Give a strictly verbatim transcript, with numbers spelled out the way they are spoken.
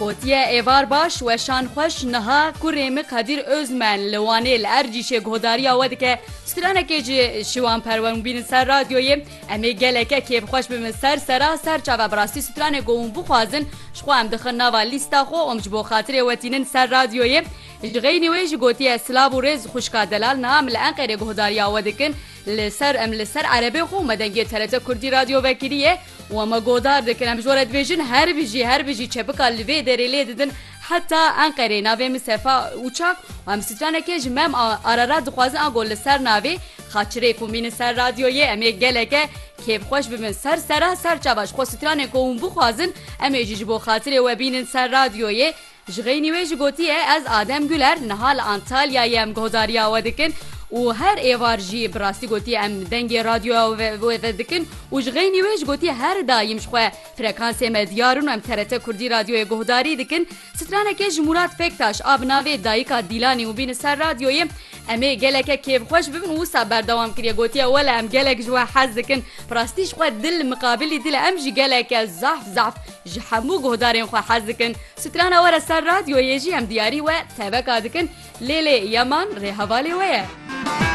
gotiye êvar baş weşan xweş niha ku Rêmi Qedir Özmen li Wanê li Ercîşê guhdariya we dike stranekê ji şiwan perwan bînin ser radyoyê em ê geleke kêfxweş bibin ser sera ser çava bi rastî stranê ku hûn bixwazin ji xwe em dixin nava lîsta xwe em ji bo xatirê we tînin ser radyoyê ji xeynî wê jî gotiye silav û rêz xuşka delal niha li Enqerê guhdariya we dikin li ser em li ser erebê xwe me dengê T R T Kurdî radyo vekirî و ما گودار دکن هم جوره دویژن هر بیجی هر بیجی چپکا لوی دریلی دیدن حتی انقره ناوی مسافه اوچاک و هم سترانه که جمعم آرارا دخوازن آگول سر ناوی خاچره کومین سر رادیوی امی گله که کیف خوش ببین سر سره سر چواش خو سترانه کوم بخوازن امی جیج بو خاطره و بینن سر رادیوی جغینی وی جگوتیه از آدم گلر نهال انتالیا یم گوداریا و دکن و هر ایوار جی براستی گوتی ام دنگ رادیو و دکن و جغینی ویش گوتی هر دایم شخوا فرکانس مدیارون ام ترته کردی رادیو گهداری دکن سترانه که جمهورات فکتاش آب ناوی دایکا دیلانی و بین سر رادیوی امی گلک کیف خوش ببین و صبر دوام کریه گوتی ولا ام گلک جوا حز دکن براستی شخوا دل مقابلی دل ام جی گلک زعف زعف جحمو گهدارین خوا حز دکن سترانه ور سر رادیو یجی ام دیاری و تبکا دکن لیلی یمان ری حوالی ویه